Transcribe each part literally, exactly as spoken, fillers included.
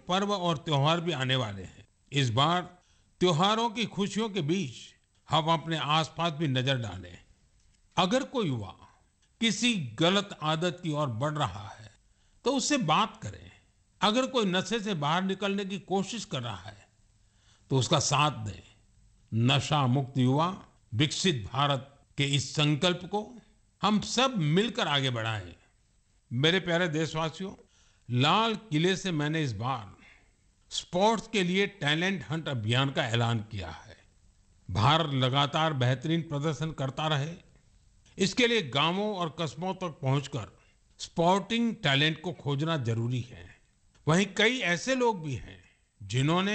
पर्व और त्योहार भी आने वाले हैं। इस बार त्योहारों की खुशियों के बीच हम अपने आसपास भी नजर डालें। अगर कोई युवा किसी गलत आदत की ओर बढ़ रहा है तो उससे बात करें। अगर कोई नशे से बाहर निकलने की कोशिश कर रहा है तो उसका साथ दें। नशा मुक्त युवा विकसित भारत के इस संकल्प को हम सब मिलकर आगे बढ़ाएं। मेरे प्यारे देशवासियों, लाल किले से मैंने इस बार स्पोर्ट्स के लिए टैलेंट हंट अभियान का ऐलान किया है। भारत लगातार बेहतरीन प्रदर्शन करता रहे, इसके लिए गांवों और कस्बों तक पहुंचकर स्पोर्टिंग टैलेंट को खोजना जरूरी है। वहीं कई ऐसे लोग भी हैं जिन्होंने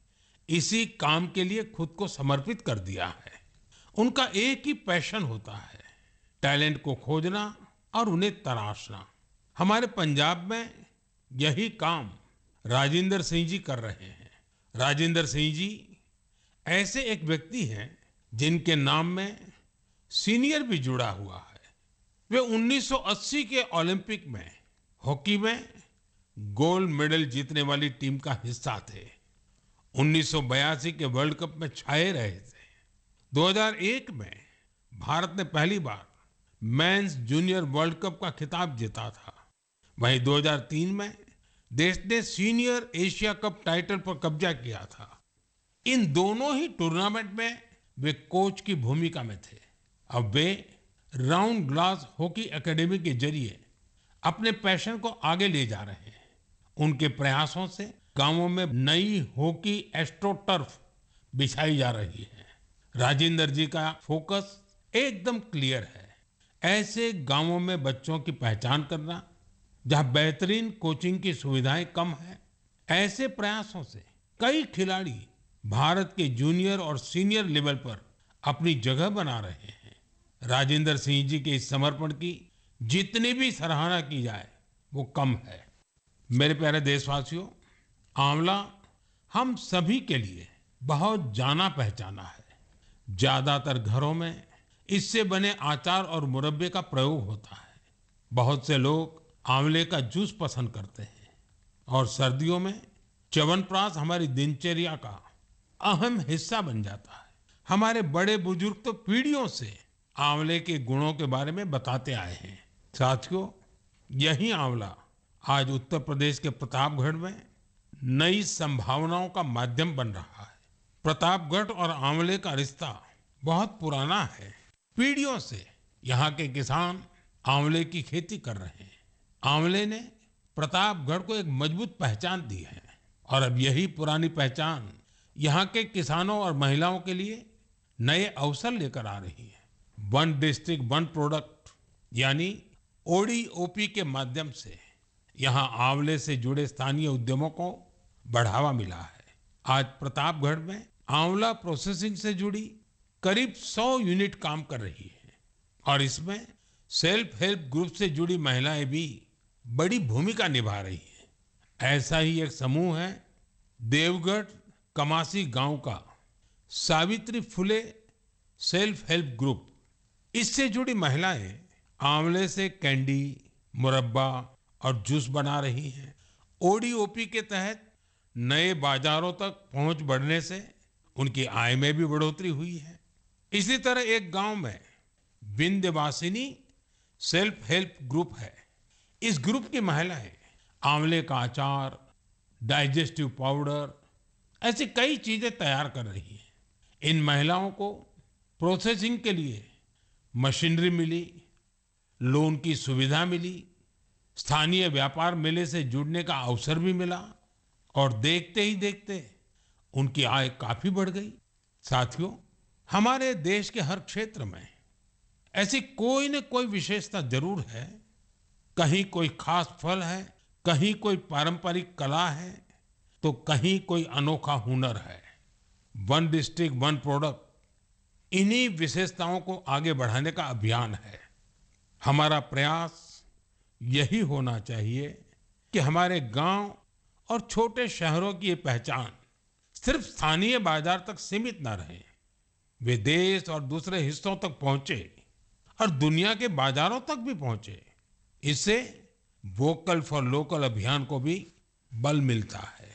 इसी काम के लिए खुद को समर्पित कर दिया है। उनका एक ही पैशन होता है, टैलेंट को खोजना और उन्हें तराशना। हमारे पंजाब में यही काम राजिंदर सिंह जी कर रहे हैं। राजिंदर सिंह जी ऐसे एक व्यक्ति हैं जिनके नाम में सीनियर भी जुड़ा हुआ है। वे उन्नीस सौ अस्सी के ओलंपिक में हॉकी में गोल्ड मेडल जीतने वाली टीम का हिस्सा थे। उन्नीस सौ बयासी के वर्ल्ड कप में छाए रहे थे। दो हज़ार एक में भारत ने पहली बार मेंस जूनियर वर्ल्ड कप का खिताब जीता था। वहीं दो हज़ार तीन में देश ने सीनियर एशिया कप टाइटल पर कब्जा किया था। इन दोनों ही टूर्नामेंट में वे कोच की भूमिका में थे। अब way round glass hockey academy के जरिए अपने पैशन को आगे ले जा रहे हैं। उनके प्रयासों से गांवों में नई हॉकी एस्ट्रोटर्फ बिछाई जा रही है। राजिंदर जी का फोकस एकदम क्लियर है। ऐसे गांवों में बच्चों की पहचान करना जहां बेहतरीन कोचिंग की सुविधाएं कम है। ऐसे प्रयासों से कई खिलाड़ी भारत के जूनियर और सीनियर लेवल पर अपनी जगह बना रहे हैं। राजिंदर सिंह जी के इस समर्पण की जितनी भी सराहना की जाए वो कम है। मेरे प्यारे देशवासियों, आंवला हम सभी के लिए बहुत जाना पहचाना है। ज्यादातर घरों में इससे बने अचार और मुरब्बे का प्रयोग होता है। बहुत से लोग आंवले का जूस पसंद करते हैं और सर्दियों में च्यवनप्राश हमारी दिनचर्या का अहम हिस्सा बन जाता है। हमारे बड़े बुजुर्ग तो पीढ़ियों से आंवले के गुणों के बारे में बताते आए हैं। साथियों, यही आंवला आज उत्तर प्रदेश के प्रतापगढ़ में नई संभावनाओं का माध्यम बन रहा है। प्रतापगढ़ और आंवले का रिश्ता बहुत पुराना है। पीढ़ियों से यहाँ के किसान आंवले की खेती कर रहे हैं। आंवले ने प्रतापगढ़ को एक मजबूत पहचान दी है और अब यही पुरानी पहचान यहाँ के किसानों और महिलाओं के लिए नए अवसर लेकर आ रही है। वन डिस्ट्रिक्ट वन प्रोडक्ट यानी ओडीओपी के माध्यम से यहाँ आंवले से जुड़े स्थानीय उद्यमों को बढ़ावा मिला है। आज प्रतापगढ़ में आंवला प्रोसेसिंग से जुड़ी करीब सौ यूनिट काम कर रही है और इसमें सेल्फ हेल्प ग्रुप से जुड़ी महिलाएं भी बड़ी भूमिका निभा रही हैं। ऐसा ही एक समूह है देवगढ़ कमासी गांव का Savitri Phule self help group. इससे जुड़ी महिलाएं आंवले से कैंडी, मुरब्बा और जूस बना रही हैं। ओडीओपी के तहत नए बाजारों तक पहुंच बढ़ने से उनकी आय में भी बढ़ोतरी हुई है। इसी तरह एक गांव में विंध्यवासिनी सेल्फ हेल्प ग्रुप है। इस ग्रुप की महिलाएं आंवले का अचार, डाइजेस्टिव पाउडर, ऐसी कई चीजें तैयार कर रही हैं। इन महिलाओं को प्रोसेसिंग के लिए मशीनरी मिली, लोन की सुविधा मिली, स्थानीय व्यापार मेले से जुड़ने का अवसर भी मिला और देखते ही देखते उनकी आय काफी बढ़ गई। साथियों, हमारे देश के हर क्षेत्र में ऐसी कोई न कोई विशेषता जरूर है। कहीं कोई खास फल है, कहीं कोई पारंपरिक कला है, तो कहीं कोई अनोखा हुनर है। वन डिस्ट्रिक्ट वन प्रोडक्ट इन्हीं विशेषताओं को आगे बढ़ाने का अभियान है। हमारा प्रयास यही होना चाहिए कि हमारे गांव और छोटे शहरों की ये पहचान सिर्फ स्थानीय बाजार तक सीमित ना रहे, वे देश और दूसरे हिस्सों तक पहुंचे और दुनिया के बाजारों तक भी पहुंचे। इससे वोकल फॉर लोकल अभियान को भी बल मिलता है।